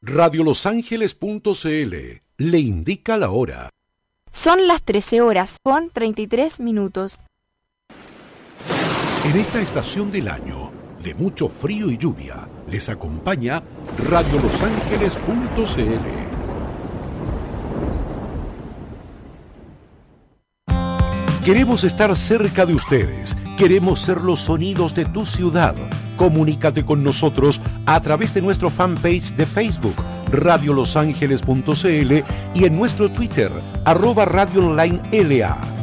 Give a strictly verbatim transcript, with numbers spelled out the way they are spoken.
radio los ángeles punto c l le indica la hora. Son las trece horas con treinta y tres minutos. En esta estación del año, de mucho frío y lluvia, les acompaña radio los ángeles punto c l. Queremos estar cerca de ustedes. Queremos ser los sonidos de tu ciudad. Comunícate con nosotros a través de nuestro fanpage de Facebook, radio los ángeles punto c l, y en nuestro Twitter, arroba radio online L A.